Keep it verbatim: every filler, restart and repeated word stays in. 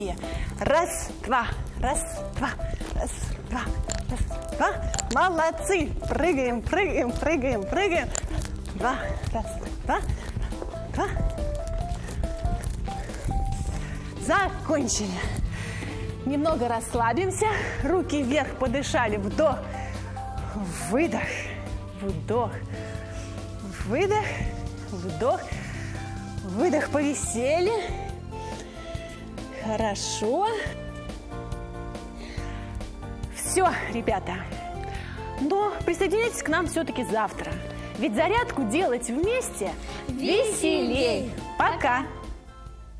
Раз, два, раз, два, раз, два, раз, два. Молодцы! Прыгаем, прыгаем, прыгаем, прыгаем. Два, раз, два, два. Закончили. Немного расслабимся. Руки вверх, подышали. Вдох, выдох, вдох, выдох, вдох, выдох. Повисели. Хорошо. Все, ребята. Но присоединяйтесь к нам все-таки завтра. Ведь зарядку делать вместе веселей. Пока.